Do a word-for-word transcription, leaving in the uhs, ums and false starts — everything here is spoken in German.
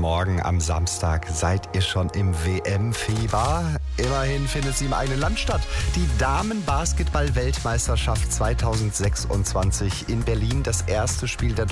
Morgen am Samstag. Seid ihr schon im W M-Fieber? Immerhin findet sie im eigenen Land statt. Die Damen-Basketball-Weltmeisterschaft zweitausendsechsundzwanzig in Berlin. Das erste Spiel der